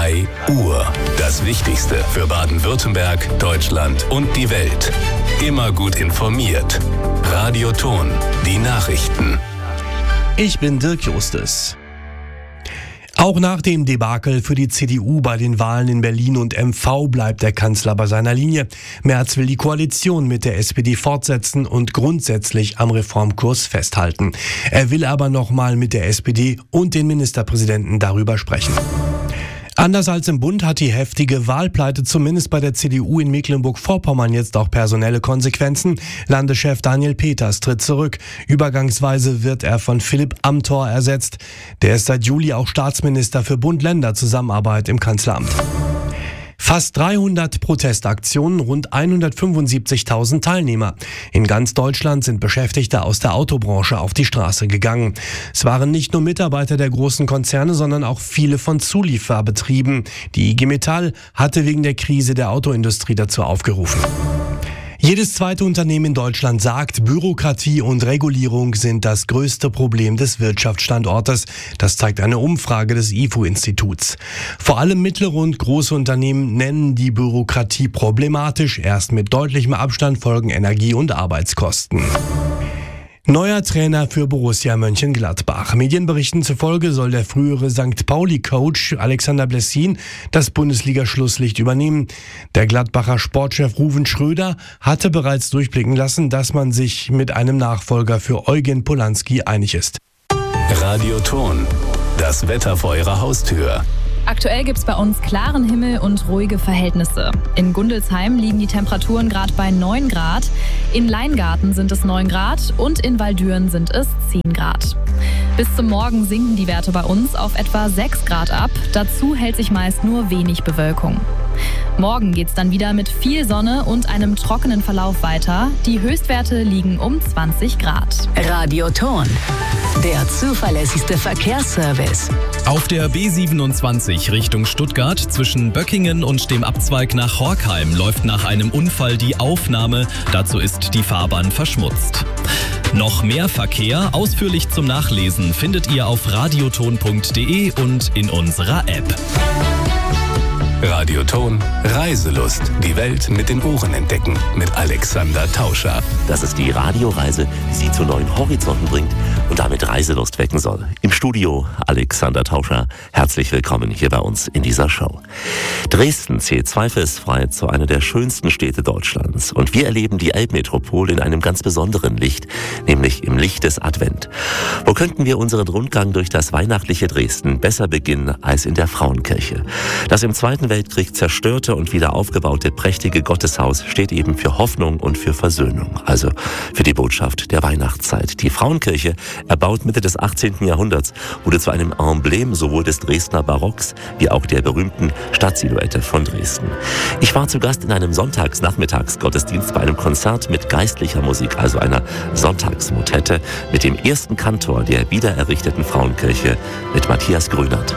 3 Uhr. Das Wichtigste für Baden-Württemberg, Deutschland und die Welt. Immer gut informiert. Radio Ton, die Nachrichten. Ich bin Dirk Justus. Auch nach dem Debakel für die CDU bei den Wahlen in Berlin und MV bleibt der Kanzler bei seiner Linie. Merz will die Koalition mit der SPD fortsetzen und grundsätzlich am Reformkurs festhalten. Er will aber nochmal mit der SPD und den Ministerpräsidenten darüber sprechen. Anders als im Bund hat die heftige Wahlpleite zumindest bei der CDU in Mecklenburg-Vorpommern jetzt auch personelle Konsequenzen. Landeschef Daniel Peters tritt zurück. Übergangsweise wird er von Philipp Amthor ersetzt. Der ist seit Juli auch Staatsminister für Bund-Länder-Zusammenarbeit im Kanzleramt. Fast 300 Protestaktionen, rund 175.000 Teilnehmer. In ganz Deutschland sind Beschäftigte aus der Autobranche auf die Straße gegangen. Es waren nicht nur Mitarbeiter der großen Konzerne, sondern auch viele von Zulieferbetrieben. Die IG Metall hatte wegen der Krise der Autoindustrie dazu aufgerufen. Jedes zweite Unternehmen in Deutschland sagt, Bürokratie und Regulierung sind das größte Problem des Wirtschaftsstandortes. Das zeigt eine Umfrage des IFO-Instituts. Vor allem mittlere und große Unternehmen nennen die Bürokratie problematisch. Erst mit deutlichem Abstand folgen Energie- und Arbeitskosten. Neuer Trainer für Borussia Mönchengladbach. Medienberichten zufolge soll der frühere St. Pauli-Coach Alexander Blessin das Bundesliga-Schlusslicht übernehmen. Der Gladbacher Sportchef Ruven Schröder hatte bereits durchblicken lassen, dass man sich mit einem Nachfolger für Eugen Polanski einig ist. Radio Ton, das Wetter vor Ihrer Haustür. Aktuell gibt's bei uns klaren Himmel und ruhige Verhältnisse. In Gundelsheim liegen die Temperaturen gerade bei 9 Grad, in Leingarten sind es 9 Grad und in Waldüren sind es 10 Grad. Bis zum Morgen sinken die Werte bei uns auf etwa 6 Grad ab, dazu hält sich meist nur wenig Bewölkung. Morgen geht's dann wieder mit viel Sonne und einem trockenen Verlauf weiter. Die Höchstwerte liegen um 20 Grad. Radio Ton, der zuverlässigste Verkehrsservice. Auf der B27 Richtung Stuttgart zwischen Böckingen und dem Abzweig nach Horkheim läuft nach einem Unfall die Aufnahme. Dazu ist die Fahrbahn verschmutzt. Noch mehr Verkehr, ausführlich zum Nachlesen, findet ihr auf radioton.de und in unserer App. Radio Ton, Reiselust. Die Welt mit den Ohren entdecken. Mit Alexander Tauscher. Das ist die Radioreise, die Sie zu neuen Horizonten bringt und damit Reiselust wecken soll. Im Studio Alexander Tauscher. Herzlich willkommen hier bei uns in dieser Show. Dresden zählt zweifelsfrei zu einer der schönsten Städte Deutschlands. Und wir erleben die Elbmetropole in einem ganz besonderen Licht, nämlich im Licht des Advent. Wo könnten wir unseren Rundgang durch das weihnachtliche Dresden besser beginnen als in der Frauenkirche? Das im Zweiten Weltkrieg zerstörte und wieder aufgebaute prächtige Gotteshaus steht eben für Hoffnung und für Versöhnung, also für die Botschaft der Weihnachtszeit. Die Frauenkirche, erbaut Mitte des 18. Jahrhunderts, wurde zu einem Emblem sowohl des Dresdner Barocks wie auch der berühmten Stadtsilhouette von Dresden. Ich war zu Gast in einem Sonntagsnachmittagsgottesdienst bei einem Konzert mit geistlicher Musik, also einer Sonntagsmotette mit dem ersten Kantor der wiedererrichteten Frauenkirche, mit Matthias Grünert.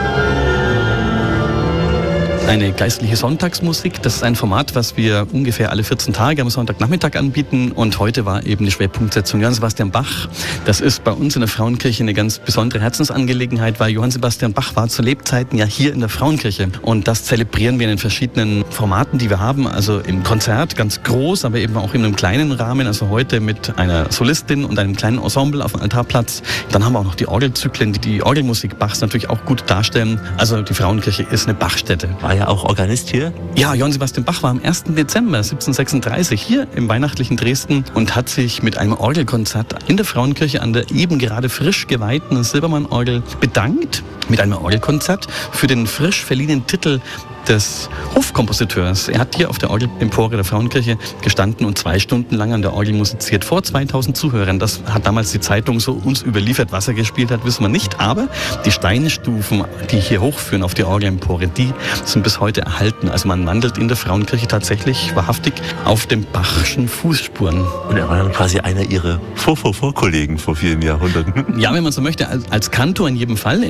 Eine geistliche Sonntagsmusik, das ist ein Format, was wir ungefähr alle 14 Tage am Sonntagnachmittag anbieten. Und heute war eben die Schwerpunktsetzung Johann Sebastian Bach. Das ist bei uns in der Frauenkirche eine ganz besondere Herzensangelegenheit, weil Johann Sebastian Bach war zu Lebzeiten ja hier in der Frauenkirche. Und das zelebrieren wir in den verschiedenen Formaten, die wir haben. Also im Konzert ganz groß, aber eben auch in einem kleinen Rahmen. Also heute mit einer Solistin und einem kleinen Ensemble auf dem Altarplatz. Dann haben wir auch noch die Orgelzyklen, die die Orgelmusik Bachs natürlich auch gut darstellen. Also die Frauenkirche ist eine Bachstätte. War ja auch Organist hier? Ja, Johann Sebastian Bach war am 1. Dezember 1736 hier im weihnachtlichen Dresden und hat sich mit einem Orgelkonzert in der Frauenkirche an der eben gerade frisch geweihten Silbermann-Orgel bedankt. Mit einem Orgelkonzert für den frisch verliehenen Titel des Hofkompositeurs. Er hat hier auf der Orgelempore der Frauenkirche gestanden und 2 Stunden lang an der Orgel musiziert, vor 2000 Zuhörern. Das hat damals die Zeitung so uns überliefert. Was er gespielt hat, wissen wir nicht. Aber die Steinstufen, die hier hochführen auf die Orgelempore, die sind bis heute erhalten. Also man wandelt in der Frauenkirche tatsächlich wahrhaftig auf den Bachschen Fußspuren. Und er war dann quasi einer Ihrer Vorkollegen vor vielen Jahrhunderten. Ja, wenn man so möchte, als Kantor in jedem Fall. Er war zwar ein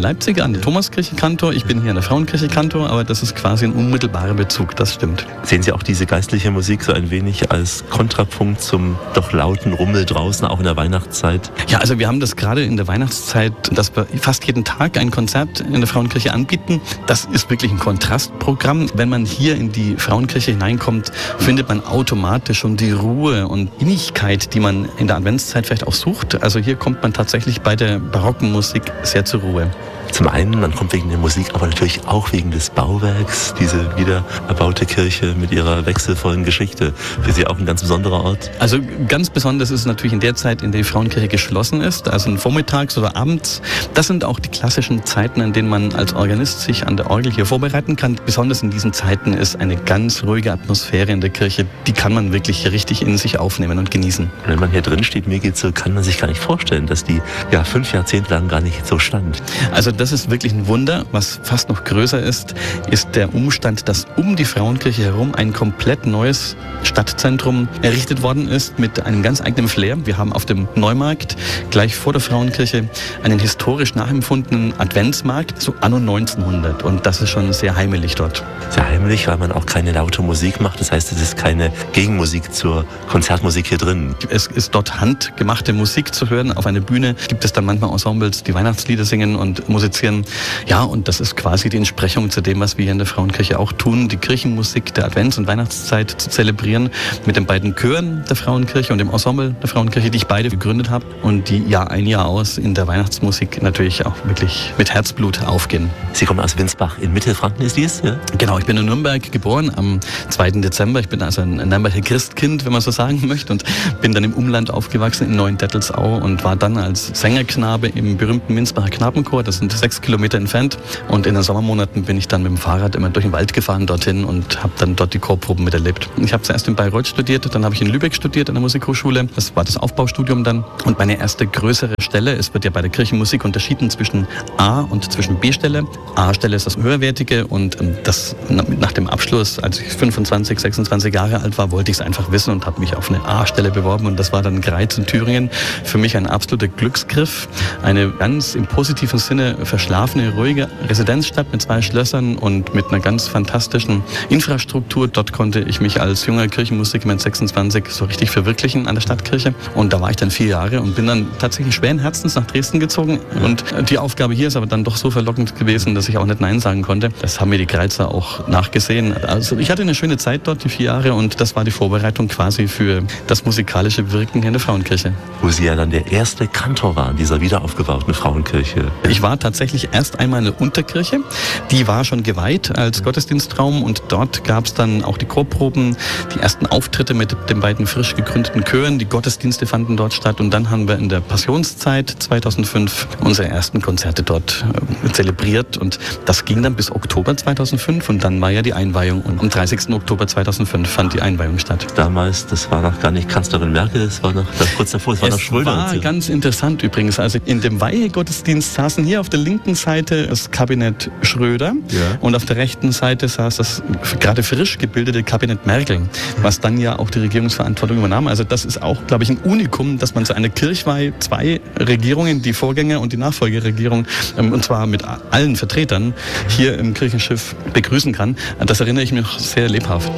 Leipzig an der Thomaskirche Kantor. Ich bin hier an der Frauenkirche Kantor, aber das ist quasi ein unmittelbarer Bezug, das stimmt. Sehen Sie auch diese geistliche Musik so ein wenig als Kontrapunkt zum doch lauten Rummel draußen, auch in der Weihnachtszeit? Ja, also wir haben das gerade in der Weihnachtszeit, dass wir fast jeden Tag ein Konzert in der Frauenkirche anbieten. Das ist wirklich ein Kontrastprogramm. Wenn man hier in die Frauenkirche hineinkommt, findet man automatisch schon die Ruhe und Innigkeit, die man in der Adventszeit vielleicht auch sucht. Also hier kommt man tatsächlich bei der barocken Musik sehr zur Ruhe. Zum einen, man kommt wegen der Musik, aber natürlich auch wegen des Bauwerks. Diese wieder erbaute Kirche mit ihrer wechselvollen Geschichte. Für Sie auch ein ganz besonderer Ort? Also ganz besonders ist es natürlich in der Zeit, in der die Frauenkirche geschlossen ist, also vormittags oder abends. Das sind auch die klassischen Zeiten, in denen man als Organist sich an der Orgel hier vorbereiten kann. Besonders in diesen Zeiten ist eine ganz ruhige Atmosphäre in der Kirche. Die kann man wirklich richtig in sich aufnehmen und genießen. Wenn man hier drin steht, mir geht's so, kann man sich gar nicht vorstellen, dass die 5 Jahrzehnte lang gar nicht so stand. Also das ist wirklich ein Wunder. Was fast noch größer ist der Umstand, dass um die Frauenkirche herum ein komplett neues Stadtzentrum errichtet worden ist mit einem ganz eigenen Flair. Wir haben auf dem Neumarkt gleich vor der Frauenkirche einen historisch nachempfundenen Adventsmarkt, so anno 1900. Und das ist schon sehr heimelig dort. Sehr heimelig, weil man auch keine laute Musik macht. Das heißt, es ist keine Gegenmusik zur Konzertmusik hier drin. Es ist dort handgemachte Musik zu hören. Auf einer Bühne gibt es dann manchmal Ensembles, die Weihnachtslieder singen und musizieren. Ja, und das ist quasi die Entsprechung zu dem, was wir hier in der Frauenkirche auch tun, die Kirchenmusik der Advents- und Weihnachtszeit zu zelebrieren mit den beiden Chören der Frauenkirche und dem Ensemble der Frauenkirche, die ich beide gegründet habe und die Jahr ein, Jahr aus in der Weihnachtsmusik natürlich auch wirklich mit Herzblut aufgehen. Sie kommen aus Winsbach in Mittelfranken, ist dies? Ja? Genau, ich bin in Nürnberg geboren am 2. Dezember. Ich bin also ein Nürnberger Christkind, wenn man so sagen möchte, und bin dann im Umland aufgewachsen in Neuendettelsau und war dann als Sängerknabe im berühmten Winsbacher Knabenchor. Das sind 6 Kilometer entfernt, und in den Sommermonaten bin ich dann mit dem Fahrrad immer durch den Wald gefahren dorthin und habe dann dort die Chorproben miterlebt. Ich habe zuerst in Bayreuth studiert, dann habe ich in Lübeck studiert an der Musikhochschule. Das war das Aufbaustudium dann. Und meine erste größere Stelle, es wird ja bei der Kirchenmusik unterschieden zwischen A- und zwischen B-Stelle. A-Stelle ist das Höherwertige, und das nach dem Abschluss, als ich 25, 26 Jahre alt war, wollte ich es einfach wissen und habe mich auf eine A-Stelle beworben, und das war dann Greiz in Thüringen. Für mich ein absoluter Glücksgriff, eine ganz im positiven Sinne verschlafene, ruhige Residenzstadt mit 2 Schlössern und mit einer ganz fantastischen Infrastruktur. Dort konnte ich mich als junger Kirchenmusiker mit 26 so richtig verwirklichen an der Stadtkirche, und da war ich dann 4 Jahre und bin dann tatsächlich schweren Herzens nach Dresden gezogen, und die Aufgabe hier ist aber dann doch so verlockend gewesen, dass ich auch nicht Nein sagen konnte. Das haben mir die Greizer auch nachgesehen. Also ich hatte eine schöne Zeit dort, die 4 Jahre, und das war die Vorbereitung quasi für das musikalische Wirken hier in der Frauenkirche. Wo Sie ja dann der erste Kantor waren, dieser wiederaufgebauten Frauenkirche. Ich war tatsächlich erst einmal in der Unterkirche. Die war schon geweiht als Gottesdienstraum, und dort gab es dann auch die Chorproben, die ersten Auftritte mit den beiden frisch gegründeten Chören. Die Gottesdienste fanden dort statt, und dann haben wir in der Passionszeit 2005 unsere ersten Konzerte dort zelebriert, und das ging dann bis Oktober 2005, und dann war ja die Einweihung, und am 30. Oktober 2005 fand die Einweihung statt. Damals, das war noch gar nicht Kanzlerin Merkel, das war noch kurz davor, es war noch Schröder. Das war ganz interessant übrigens. Also in dem Weihegottesdienst saßen hier auf der linken Seite das Kabinett Schröder, und auf der rechten Seite saß das gerade frisch gebildete Kabinett Merkel, was dann ja auch die Regierungsverantwortung übernahm. Also das ist auch, glaube ich, ein Unikum, dass man zu einer Kirchweih 2 Regierungen, die Vorgänger- und die Nachfolgeregierung, und zwar mit allen Vertretern hier im Kirchenschiff begrüßen kann. Das erinnere ich mich noch sehr lebhaft.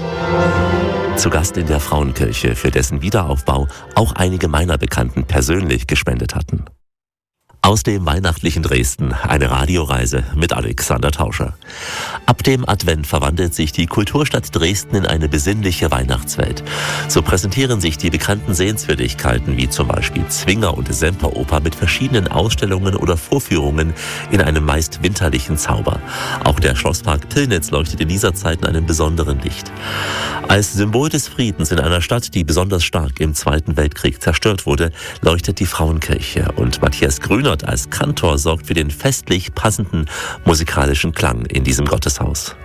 Zu Gast in der Frauenkirche, für dessen Wiederaufbau auch einige meiner Bekannten persönlich gespendet hatten. Aus dem weihnachtlichen Dresden eine Radioreise mit Alexander Tauscher. Ab dem Advent verwandelt sich die Kulturstadt Dresden in eine besinnliche Weihnachtswelt. So präsentieren sich die bekannten Sehenswürdigkeiten wie zum Beispiel Zwinger- und Semperoper mit verschiedenen Ausstellungen oder Vorführungen in einem meist winterlichen Zauber. Auch der Schlosspark Pillnitz leuchtet in dieser Zeit in einem besonderen Licht. Als Symbol des Friedens in einer Stadt, die besonders stark im Zweiten Weltkrieg zerstört wurde, leuchtet die Frauenkirche, und Matthias Grünert als Kantor sorgt für den festlich passenden musikalischen Klang in diesem Gotteshaus.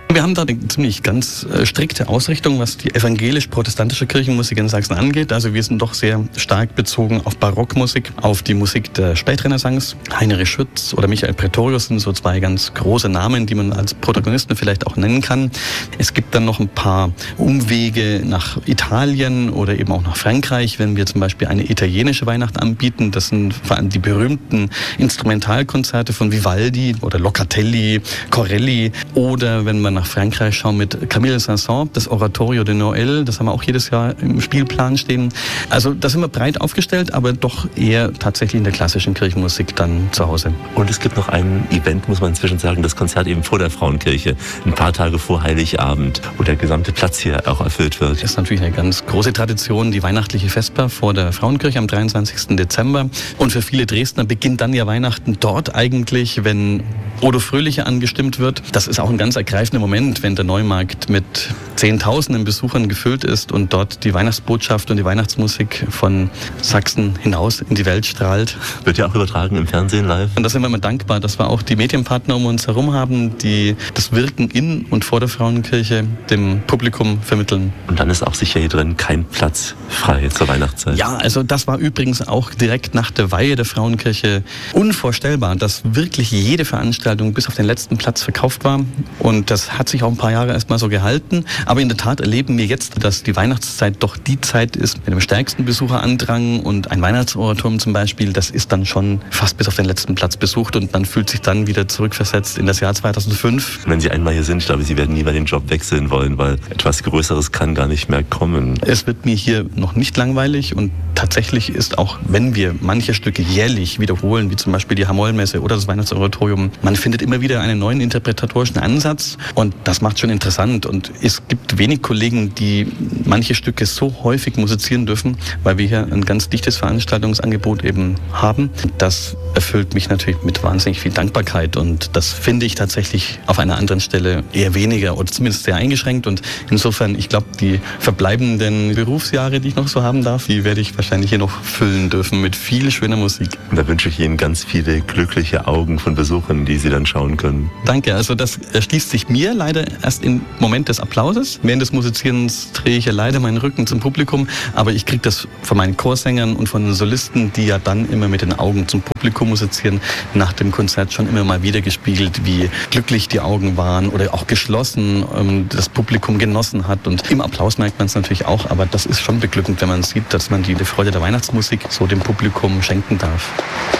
Wir haben da eine ziemlich ganz strikte Ausrichtung, was die evangelisch-protestantische Kirchenmusik in Sachsen angeht. Also wir sind doch sehr stark bezogen auf Barockmusik, auf die Musik der Spätrenaissance. Heinrich Schütz oder Michael Pretorius sind so zwei ganz große Namen, die man als Protagonisten vielleicht auch nennen kann. Es gibt dann noch ein paar Umwege nach Italien oder eben auch nach Frankreich, wenn wir zum Beispiel eine italienische Weihnacht anbieten. Das sind vor allem die berühmten Instrumentalkonzerte von Vivaldi oder Locatelli, Corelli, oder wenn man nach Frankreich schauen mit Camille Saint-Saëns, das Oratorio de Noël, das haben wir auch jedes Jahr im Spielplan stehen. Also da sind wir breit aufgestellt, aber doch eher tatsächlich in der klassischen Kirchenmusik dann zu Hause. Und es gibt noch ein Event, muss man inzwischen sagen, das Konzert eben vor der Frauenkirche, ein paar Tage vor Heiligabend, wo der gesamte Platz hier auch erfüllt wird. Das ist natürlich eine ganz große Tradition, die weihnachtliche Vesper vor der Frauenkirche am 23. Dezember. Und für viele Dresdner beginnt dann ja Weihnachten dort eigentlich, wenn Odo Fröhliche angestimmt wird. Das ist auch ein ganz ergreifender Moment, wenn der Neumarkt mit Zehntausenden Besuchern gefüllt ist und dort die Weihnachtsbotschaft und die Weihnachtsmusik von Sachsen hinaus in die Welt strahlt. Wird ja auch übertragen im Fernsehen live. Und da sind wir immer dankbar, dass wir auch die Medienpartner um uns herum haben, die das Wirken in und vor der Frauenkirche dem Publikum vermitteln. Und dann ist auch sicher hier drin kein Platz frei zur Weihnachtszeit. Ja, also das war übrigens auch direkt nach der Weihe der Frauenkirche unvorstellbar, dass wirklich jede Veranstaltung bis auf den letzten Platz verkauft war. Und das hat sich auch ein paar Jahre erstmal so gehalten. Aber in der Tat erleben wir jetzt, dass die Weihnachtszeit doch die Zeit ist mit dem stärksten Besucherandrang. Und ein Weihnachtsoratorium zum Beispiel, das ist dann schon fast bis auf den letzten Platz besucht. Und man fühlt sich dann wieder zurückversetzt in das Jahr 2005. Wenn Sie einmal hier sind, ich glaube, Sie werden nie mehr den Job wechseln wollen, weil etwas Größeres kann gar nicht mehr kommen. Es wird mir hier noch nicht langweilig. Und tatsächlich ist auch, wenn wir manche Stücke jährlich wiederholen, wie zum Beispiel die Hamollmesse oder das Weihnachtsoratorium, man findet immer wieder einen neuen interpretatorischen Ansatz. Und das macht schon interessant. Und es gibt wenig Kollegen, die manche Stücke so häufig musizieren dürfen, weil wir hier ein ganz dichtes Veranstaltungsangebot eben haben. Das erfüllt mich natürlich mit wahnsinnig viel Dankbarkeit. Und das finde ich tatsächlich auf einer anderen Stelle eher weniger oder zumindest sehr eingeschränkt. Und insofern, ich glaube, die verbleibenden Berufsjahre, die ich noch so haben darf, die werde ich wahrscheinlich hier noch füllen dürfen mit viel schöner Musik. Und da wünsche ich Ihnen ganz viele glückliche Augen von Besuchern, die Sie dann schauen können. Danke, also das erschließt sich mir leider erst im Moment des Applauses. Während des Musizierens drehe ich ja leider meinen Rücken zum Publikum, aber ich kriege das von meinen Chorsängern und von den Solisten, die ja dann immer mit den Augen zum Publikum musizieren, nach dem Konzert schon immer mal wieder gespiegelt, wie glücklich die Augen waren oder auch geschlossen das Publikum genossen hat. Und im Applaus merkt man es natürlich auch, aber das ist schon beglückend, wenn man sieht, dass man die Freude der Weihnachtsmusik so dem Publikum schenken darf.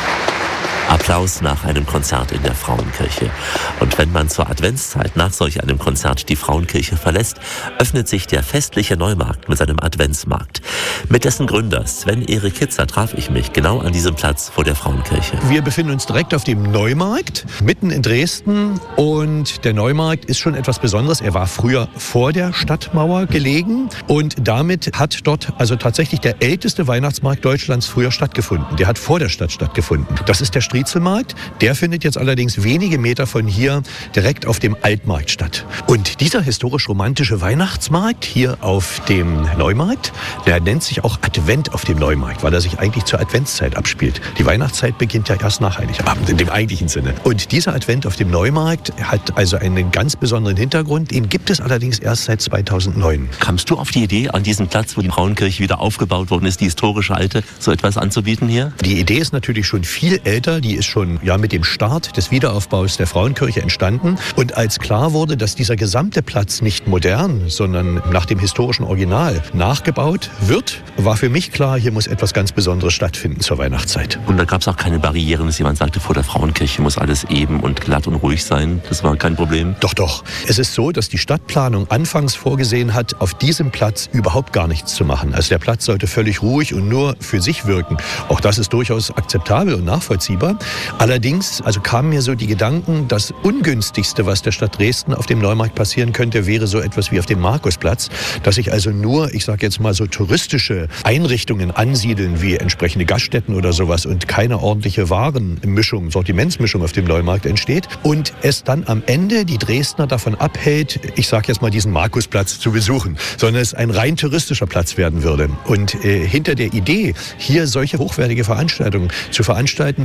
Applaus nach einem Konzert in der Frauenkirche. Und wenn man zur Adventszeit nach solch einem Konzert die Frauenkirche verlässt, öffnet sich der festliche Neumarkt mit seinem Adventsmarkt. Mit dessen Gründer Sven-Erik Hitzer traf ich mich genau an diesem Platz vor der Frauenkirche. Wir befinden uns direkt auf dem Neumarkt, mitten in Dresden. Und der Neumarkt ist schon etwas Besonderes. Er war früher vor der Stadtmauer gelegen. Und damit hat dort also tatsächlich der älteste Weihnachtsmarkt Deutschlands früher stattgefunden. Der hat vor der Stadt stattgefunden. Das ist der Striezelmarkt. Der findet jetzt allerdings wenige Meter von hier direkt auf dem Altmarkt statt. Und dieser historisch-romantische Weihnachtsmarkt hier auf dem Neumarkt, der nennt sich auch Advent auf dem Neumarkt, weil er sich eigentlich zur Adventszeit abspielt. Die Weihnachtszeit beginnt ja erst nach Heiligabend in dem eigentlichen Sinne. Und dieser Advent auf dem Neumarkt hat also einen ganz besonderen Hintergrund. Den gibt es allerdings erst seit 2009. Kamst du auf die Idee, an diesem Platz, wo die Frauenkirche wieder aufgebaut worden ist, die historische alte, so etwas anzubieten hier? Die Idee ist natürlich schon viel älter. Die ist schon mit dem Start des Wiederaufbaus der Frauenkirche entstanden. Und als klar wurde, dass dieser gesamte Platz nicht modern, sondern nach dem historischen Original nachgebaut wird, war für mich klar, hier muss etwas ganz Besonderes stattfinden zur Weihnachtszeit. Und da gab es auch keine Barrieren, dass jemand sagte, vor der Frauenkirche muss alles eben und glatt und ruhig sein. Das war kein Problem? Doch. Es ist so, dass die Stadtplanung anfangs vorgesehen hat, auf diesem Platz überhaupt gar nichts zu machen. Also der Platz sollte völlig ruhig und nur für sich wirken. Auch das ist durchaus akzeptabel und nachvollziehbar. Allerdings kamen mir so die Gedanken, das Ungünstigste, was der Stadt Dresden auf dem Neumarkt passieren könnte, wäre so etwas wie auf dem Markusplatz, dass sich also nur, ich sage jetzt mal so touristische Einrichtungen ansiedeln, wie entsprechende Gaststätten oder sowas und keine ordentliche Warenmischung, Sortimentsmischung auf dem Neumarkt entsteht und es dann am Ende die Dresdner davon abhält, ich sage jetzt mal diesen Markusplatz zu besuchen, sondern es ein rein touristischer Platz werden würde. Und hinter der Idee, hier solche hochwertige Veranstaltungen zu veranstalten, steckt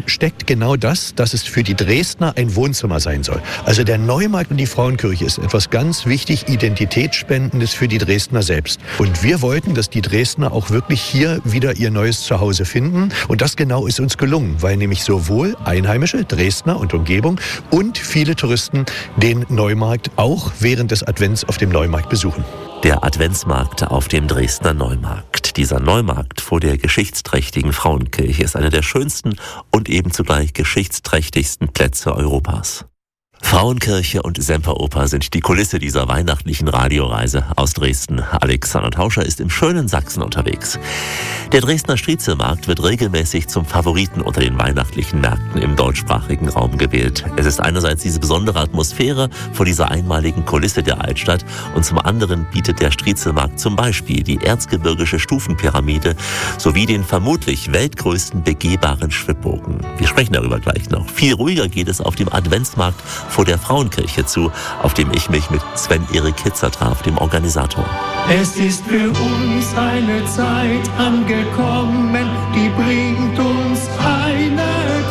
zeigt genau das, dass es für die Dresdner ein Wohnzimmer sein soll. Also der Neumarkt und die Frauenkirche ist etwas ganz wichtig Identitätsspendendes für die Dresdner selbst. Und wir wollten, dass die Dresdner auch wirklich hier wieder ihr neues Zuhause finden. Und das genau ist uns gelungen, weil nämlich sowohl Einheimische, Dresdner und Umgebung und viele Touristen den Neumarkt auch während des Advents auf dem Neumarkt besuchen. Der Adventsmarkt auf dem Dresdner Neumarkt. Dieser Neumarkt vor der geschichtsträchtigen Frauenkirche ist einer der schönsten und eben zugleich geschichtsträchtigsten Plätze Europas. Frauenkirche und Semperoper sind die Kulisse dieser weihnachtlichen Radioreise aus Dresden. Alexander Tauscher ist im schönen Sachsen unterwegs. Der Dresdner Striezelmarkt wird regelmäßig zum Favoriten unter den weihnachtlichen Märkten im deutschsprachigen Raum gewählt. Es ist einerseits diese besondere Atmosphäre vor dieser einmaligen Kulisse der Altstadt und zum anderen bietet der Striezelmarkt zum Beispiel die erzgebirgische Stufenpyramide sowie den vermutlich weltgrößten begehbaren Schwibbogen. Wir sprechen darüber gleich noch. Viel ruhiger geht es auf dem Adventsmarkt vor der Frauenkirche zu, auf dem ich mich mit Sven-Erik Hitzer traf, dem Organisator. Es ist für uns eine Zeit angekommen, die bringt uns eine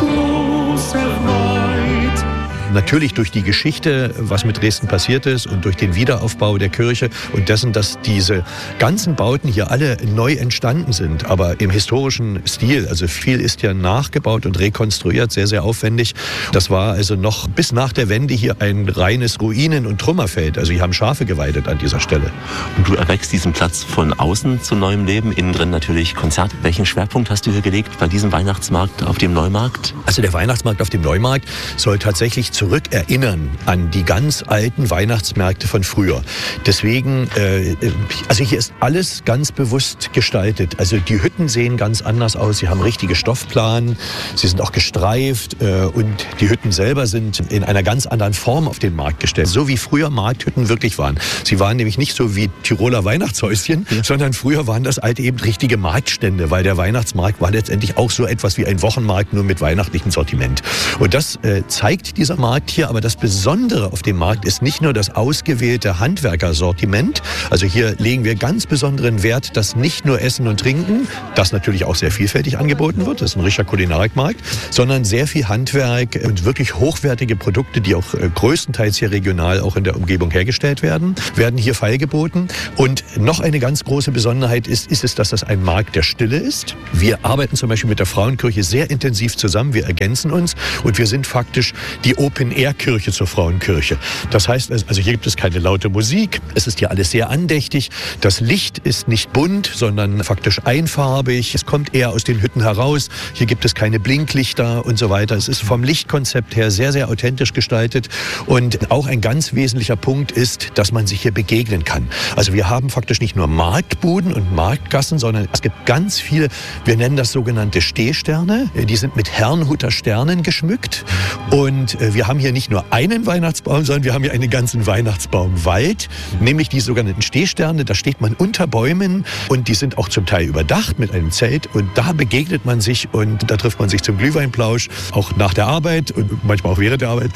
große Freude. Natürlich durch die Geschichte, was mit Dresden passiert ist und durch den Wiederaufbau der Kirche und dessen, dass diese ganzen Bauten hier alle neu entstanden sind, aber im historischen Stil. Also viel ist ja nachgebaut und rekonstruiert, sehr, sehr aufwendig. Das war also noch bis nach der Wende hier ein reines Ruinen- und Trümmerfeld. Also hier haben Schafe geweidet an dieser Stelle. Und du erweckst diesen Platz von außen zu neuem Leben, innen drin natürlich Konzerte. Welchen Schwerpunkt hast du hier gelegt bei diesem Weihnachtsmarkt auf dem Neumarkt? Also der Weihnachtsmarkt auf dem Neumarkt soll tatsächlich zurückerinnern an die ganz alten Weihnachtsmärkte von früher. Deswegen, also hier ist alles ganz bewusst gestaltet. Also die Hütten sehen ganz anders aus. Sie haben richtige Stoffplanen. Sie sind auch gestreift und die Hütten selber sind in einer ganz anderen Form auf den Markt gestellt. So wie früher Markthütten wirklich waren. Sie waren nämlich nicht so wie Tiroler Weihnachtshäuschen, sondern früher waren das alte eben richtige Marktstände, weil der Weihnachtsmarkt war letztendlich auch so etwas wie ein Wochenmarkt, nur mit weihnachtlichem Sortiment. Und das zeigt dieser Markt hier, aber das Besondere auf dem Markt ist nicht nur das ausgewählte Handwerkersortiment. Also hier legen wir ganz besonderen Wert, dass nicht nur Essen und Trinken, das natürlich auch sehr vielfältig angeboten wird, das ist ein richtiger Kulinarikmarkt, sondern sehr viel Handwerk und wirklich hochwertige Produkte, die auch größtenteils hier regional auch in der Umgebung hergestellt werden hier feilgeboten. Und noch eine ganz große Besonderheit ist es, dass das ein Markt der Stille ist. Wir arbeiten zum Beispiel mit der Frauenkirche sehr intensiv zusammen, wir ergänzen uns und wir sind faktisch die Open-Air-Kirche zur Frauenkirche. Das heißt, also hier gibt es keine laute Musik, es ist hier alles sehr andächtig, das Licht ist nicht bunt, sondern faktisch einfarbig, es kommt eher aus den Hütten heraus, hier gibt es keine Blinklichter und so weiter. Es ist vom Lichtkonzept her sehr, sehr authentisch gestaltet und auch ein ganz wesentlicher Punkt ist, dass man sich hier begegnen kann. Also wir haben faktisch nicht nur Marktbuden und Marktgassen, sondern es gibt ganz viele, wir nennen das sogenannte Stehsterne, die sind mit Herrnhuter Sternen geschmückt und wir haben hier nicht nur einen Weihnachtsbaum, sondern wir haben hier einen ganzen Weihnachtsbaumwald, nämlich die sogenannten Stehsterne. Da steht man unter Bäumen und die sind auch zum Teil überdacht mit einem Zelt und da begegnet man sich und da trifft man sich zum Glühweinplausch, auch nach der Arbeit und manchmal auch während der Arbeit.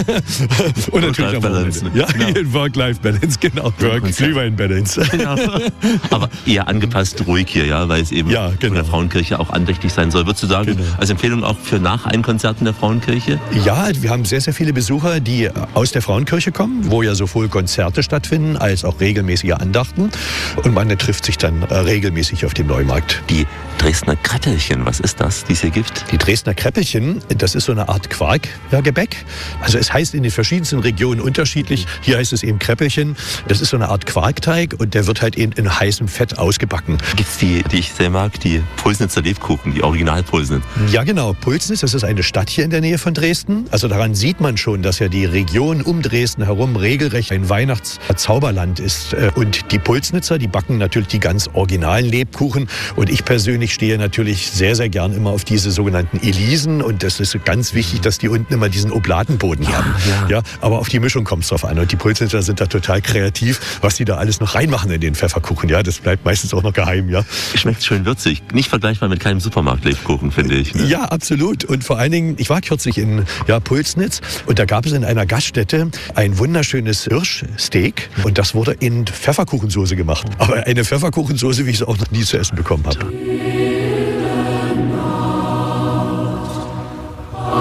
Und natürlich am Wochenende. Ja, genau. Work-Life-Balance, genau. Work-Glühwein-Balance. Genau. Aber eher angepasst ruhig hier, ja, weil es eben von der Frauenkirche auch andächtig sein soll. Würdest du sagen, als Empfehlung auch für nach ein Konzert in der Frauenkirche? Ja, wir haben sehr, sehr viele Besucher, die aus der Frauenkirche kommen, wo ja sowohl Konzerte stattfinden, als auch regelmäßige Andachten. Und man trifft sich dann regelmäßig auf dem Neumarkt. Die Dresdner Kreppelchen, was ist das, die es hier gibt? Die Dresdner Kreppelchen, das ist so eine Art Quarkgebäck. Also es heißt in den verschiedensten Regionen unterschiedlich. Hier heißt es eben Kreppelchen. Das ist so eine Art Quarkteig und der wird halt eben in heißem Fett ausgebacken. Gibt es die ich sehr mag, die Pulsnitzer Lebkuchen, die Original-Pulsnitz? Ja genau, Pulsnitz, das ist eine Stadt hier in der Nähe von Dresden. Also daran sieht man schon, dass ja die Region um Dresden herum regelrecht ein Weihnachtszauberland ist. Und die Pulsnitzer, die backen natürlich die ganz originalen Lebkuchen. Und ich persönlich stehe natürlich sehr, sehr gern immer auf diese sogenannten Elisen. Und das ist ganz wichtig, dass die unten immer diesen Oblatenboden haben. Ja, aber auf die Mischung kommt es drauf an. Und die Pulsnitzer sind da total kreativ, was die da alles noch reinmachen in den Pfefferkuchen. Ja, das bleibt meistens auch noch geheim. Ja. Schmeckt schön würzig. Nicht vergleichbar mit keinem Supermarkt-Lebkuchen, finde ich. Ne? Ja, absolut. Und vor allen Dingen, ich war kürzlich in Pulsnitz und da gab es in einer Gaststätte ein wunderschönes Hirschsteak und das wurde in Pfefferkuchensoße gemacht. Aber eine Pfefferkuchensoße, wie ich es auch noch nie zu essen bekommen habe.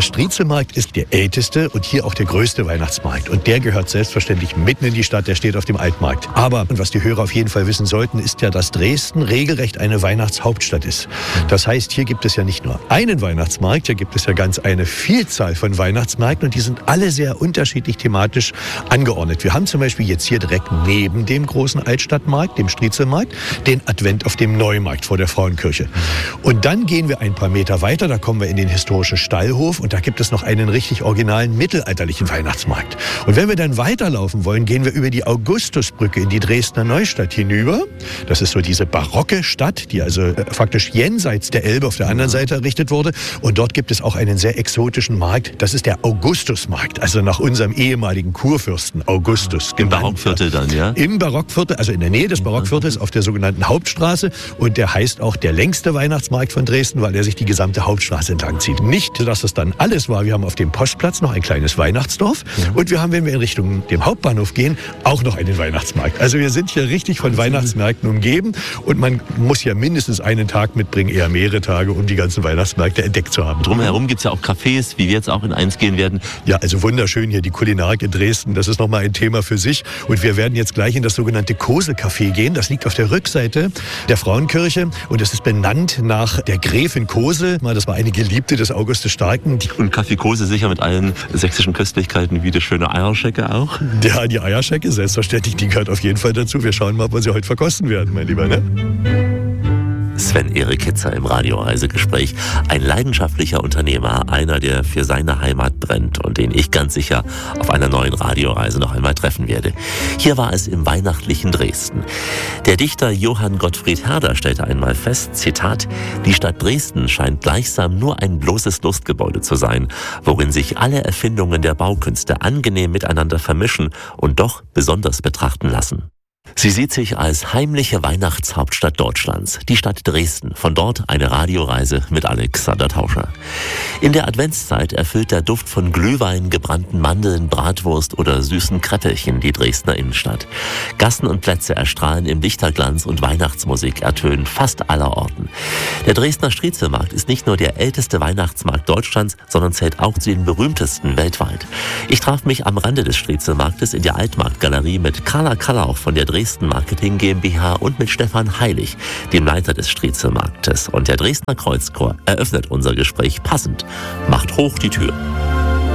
Der Striezelmarkt ist der älteste und hier auch der größte Weihnachtsmarkt. Und der gehört selbstverständlich mitten in die Stadt, der steht auf dem Altmarkt. Aber, und was die Hörer auf jeden Fall wissen sollten, ist ja, dass Dresden regelrecht eine Weihnachtshauptstadt ist. Das heißt, hier gibt es ja nicht nur einen Weihnachtsmarkt, hier gibt es ja ganz eine Vielzahl von Weihnachtsmärkten und die sind alle sehr unterschiedlich thematisch angeordnet. Wir haben zum Beispiel jetzt hier direkt neben dem großen Altstadtmarkt, dem Striezelmarkt, den Advent auf dem Neumarkt vor der Frauenkirche. Und dann gehen wir ein paar Meter weiter, da kommen wir in den historischen Stallhof und da gibt es noch einen richtig originalen mittelalterlichen Weihnachtsmarkt. Und wenn wir dann weiterlaufen wollen, gehen wir über die Augustusbrücke in die Dresdner Neustadt hinüber. Das ist so diese barocke Stadt, die also faktisch jenseits der Elbe auf der anderen Seite errichtet wurde. Und dort gibt es auch einen sehr exotischen Markt. Das ist der Augustusmarkt, also nach unserem ehemaligen Kurfürsten Augustus. Im Barockviertel dann, ja? Im Barockviertel, also in der Nähe des Barockviertels auf der sogenannten Hauptstraße. Und der heißt auch der längste Weihnachtsmarkt von Dresden, weil er sich die gesamte Hauptstraße entlang zieht. Nicht, dass es dann alles war. Wir haben auf dem Postplatz noch ein kleines Weihnachtsdorf. Und wir haben, wenn wir in Richtung dem Hauptbahnhof gehen, auch noch einen Weihnachtsmarkt. Also wir sind hier richtig von Weihnachtsmärkten umgeben. Und man muss ja mindestens einen Tag mitbringen, eher mehrere Tage, um die ganzen Weihnachtsmärkte entdeckt zu haben. Drumherum gibt es ja auch Cafés, wie wir jetzt auch in eins gehen werden. Ja, also wunderschön hier, die Kulinarik in Dresden. Das ist nochmal ein Thema für sich. Und wir werden jetzt gleich in das sogenannte Kose-Café gehen. Das liegt auf der Rückseite der Frauenkirche. Und es ist benannt nach der Gräfin Kose. Das war eine Geliebte des August des Starken. Und Kaffee Kose sicher mit allen sächsischen Köstlichkeiten wie die schöne Eierschecke auch? Ja, die Eierschecke, selbstverständlich, die gehört auf jeden Fall dazu. Wir schauen mal, ob wir sie heute verkosten werden, mein Lieber, ne? Sven-Erik Kitzer im Radioreisegespräch. Ein leidenschaftlicher Unternehmer, einer, der für seine Heimat brennt und den ich ganz sicher auf einer neuen Radioreise noch einmal treffen werde. Hier war es im weihnachtlichen Dresden. Der Dichter Johann Gottfried Herder stellte einmal fest, Zitat, die Stadt Dresden scheint gleichsam nur ein bloßes Lustgebäude zu sein, worin sich alle Erfindungen der Baukünste angenehm miteinander vermischen und doch besonders betrachten lassen. Sie sieht sich als heimliche Weihnachtshauptstadt Deutschlands, die Stadt Dresden. Von dort eine Radioreise mit Alexander Tauscher. In der Adventszeit erfüllt der Duft von Glühwein, gebrannten Mandeln, Bratwurst oder süßen Kräppelchen die Dresdner Innenstadt. Gassen und Plätze erstrahlen im Lichterglanz und Weihnachtsmusik ertönen fast allerorten. Der Dresdner Striezelmarkt ist nicht nur der älteste Weihnachtsmarkt Deutschlands, sondern zählt auch zu den berühmtesten weltweit. Ich traf mich am Rande des Striezelmarktes in der Altmarktgalerie mit Carla Kalauch von der Dresden Marketing GmbH und mit Stefan Heilig, dem Leiter des Striezelmarktes. Und der Dresdner Kreuzchor eröffnet unser Gespräch passend. Macht hoch die Tür.